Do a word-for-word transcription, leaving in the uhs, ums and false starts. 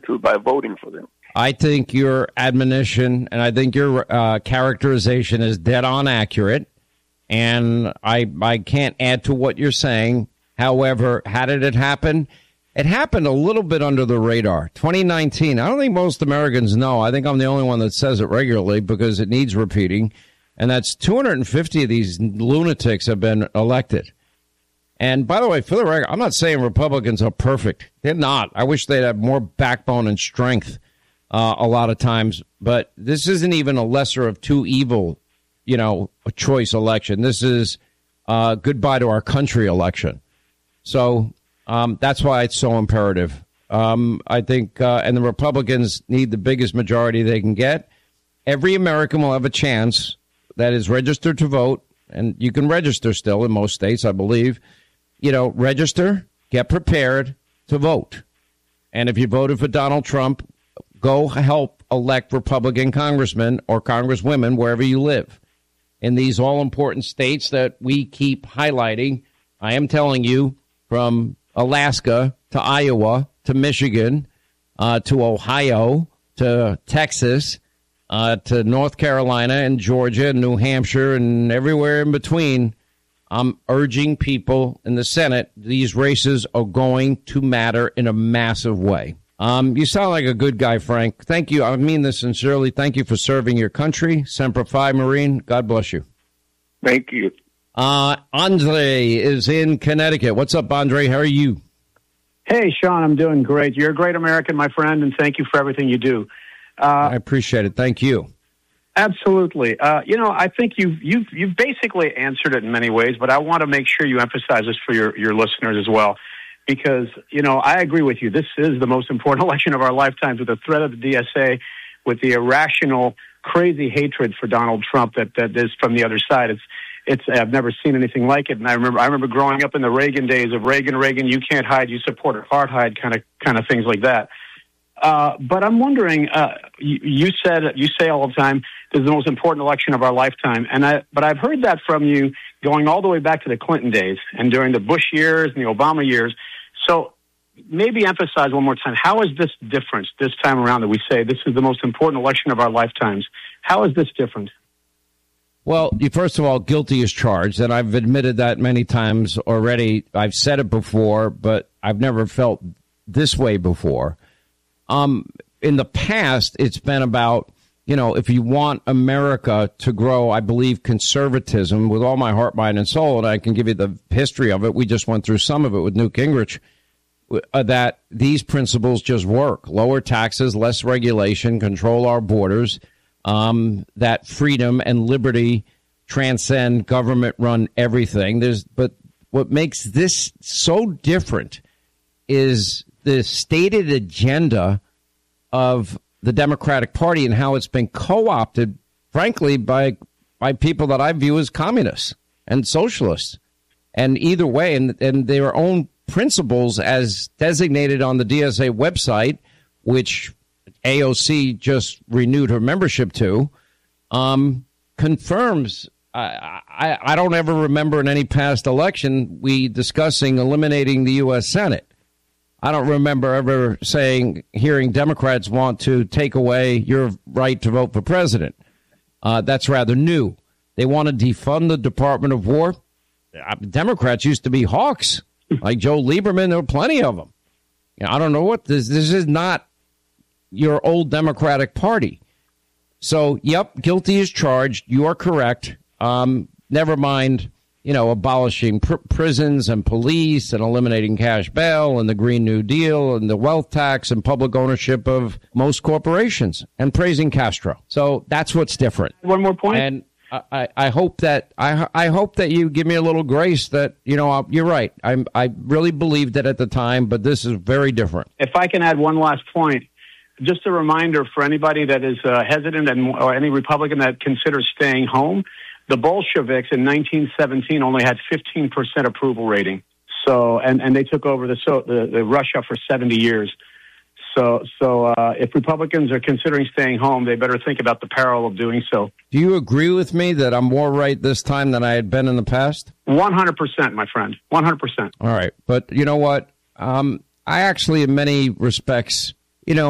attitude by voting for them. I think your admonition and I think your uh, characterization is dead on accurate. And I I can't add to what you're saying. However, how did it happen? It happened a little bit under the radar. twenty nineteen, I don't think most Americans know. I think I'm the only one that says it regularly because it needs repeating. And that's two hundred fifty of these lunatics have been elected. And by the way, for the record, I'm not saying Republicans are perfect. They're not. I wish they'd have more backbone and strength uh, a lot of times. But this isn't even a lesser of two evil, you know, a choice election. This is uh, goodbye to our country election. So um, that's why it's so imperative. Um, I think uh, and the Republicans need the biggest majority they can get. Every American will have a chance that is registered to vote. And you can register still in most states, I believe. You know, register, get prepared to vote. And if you voted for Donald Trump, go help elect Republican congressmen or congresswomen wherever you live. In these all-important states that we keep highlighting, I am telling you, from Alaska to Iowa to Michigan uh, to Ohio to Texas uh, to North Carolina and Georgia and New Hampshire and everywhere in between, I'm urging people in the Senate, these races are going to matter in a massive way. Um, you sound like a good guy, Frank. Thank you. I mean this sincerely. Thank you for serving your country. Semper Fi, Marine. God bless you. Thank you. Uh, Andre is in Connecticut. What's up, Andre? How are you? Hey, Sean, I'm doing great. You're a great American, my friend, and thank you for everything you do. Uh, I appreciate it. Thank you. Absolutely. Uh, you know, I think you've, you've, you've basically answered it in many ways, but I want to make sure you emphasize this for your, your listeners as well. Because, you know, I agree with you. This is the most important election of our lifetimes, with the threat of the D S A, with the irrational, crazy hatred for Donald Trump that, that is from the other side. It's, it's, I've never seen anything like it. And I remember, I remember growing up in the Reagan days of Reagan, Reagan, you can't hide, you support apartheid, kind of, kind of things like that. Uh, but I'm wondering, uh, you, you said, you say all the time, this is the most important election of our lifetime. And I, but I've heard that from you going all the way back to the Clinton days and during the Bush years and the Obama years. So maybe emphasize one more time, how is this different this time around that we say this is the most important election of our lifetimes? How is this different? Well, first of all, guilty as charged, and I've admitted that many times already. I've said it before, but I've never felt this way before. Um, in the past, it's been about, you know, if you want America to grow, I believe conservatism with all my heart, mind, and soul, and I can give you the history of it. We just went through some of it with Newt Gingrich, uh, that these principles just work. Lower taxes, less regulation, control our borders, um, that freedom and liberty transcend government-run everything. There's, but what makes this so different is the stated agenda of the Democratic Party and how it's been co-opted, frankly, by by people that I view as communists and socialists. And either way, and, and their own principles as designated on the D S A website, which A O C just renewed her membership to, um, confirms. I, I, I don't ever remember in any past election we discussing eliminating the U S Senate. I don't remember ever saying, hearing Democrats want to take away your right to vote for president. Uh, that's rather new. They want to defund the Department of War. Democrats used to be hawks, like Joe Lieberman. There were plenty of them. You know, I don't know what this, this is not your old Democratic Party. So, yep, guilty as charged. You are correct. Um, never mind. You know, abolishing pr- prisons and police and eliminating cash bail and the Green New Deal and the wealth tax and public ownership of most corporations and praising Castro. So that's what's different. One more point. And I, I hope that I I hope that you give me a little grace that, you know, you're right. I I really believed it at the time, but this is very different. If I can add one last point, just a reminder for anybody that is uh, hesitant and or any Republican that considers staying home. The Bolsheviks in nineteen seventeen only had fifteen percent approval rating. So, and, and they took over the, so, the, the Russia for seventy years. So, so uh, if Republicans are considering staying home, they better think about the peril of doing so. Do you agree with me that I'm more right this time than I had been in the past? one hundred percent, my friend. one hundred percent. All right. But you know what? Um, I actually, in many respects,